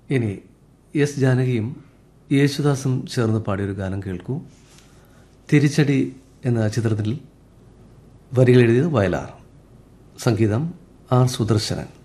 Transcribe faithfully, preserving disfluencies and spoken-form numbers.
ഇനി എസ് ജാനകിയും യേശുദാസും ചേർന്ന് പാടിയൊരു ഗാനം കേൾക്കൂ. തിരിച്ചടി എന്ന ചിത്രത്തിൽ വരികൾ എഴുതിയത് വയലാർ, സംഗീതം ആർ സുദർശനൻ.